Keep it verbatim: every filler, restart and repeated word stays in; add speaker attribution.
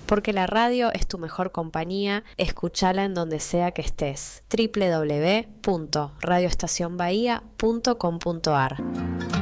Speaker 1: Porque la radio es tu mejor compañía, escúchala en donde sea que estés. doble u doble u doble u punto radio estación bahía punto com punto a r